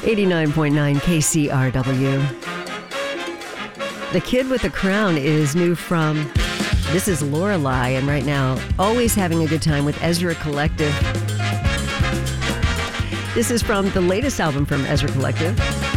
89.9 KCRW. The Kid with the Crown is new from, this is Lorelei, and right now, Always Having a Good Time with Ezra Collective. This is from the latest album from Ezra Collective.